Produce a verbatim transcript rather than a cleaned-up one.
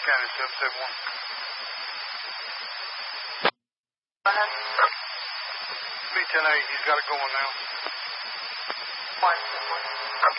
County seven seven one. Go ahead. B ten A, he's got it going now. One, one.